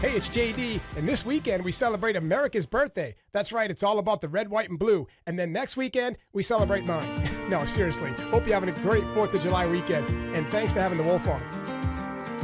Hey, it's JD, and this weekend we celebrate America's birthday. That's right, it's all about the red, white, and blue. And then next weekend, we celebrate mine. No, seriously, hope you're having a great 4th of July weekend, and thanks for having the Wolf on.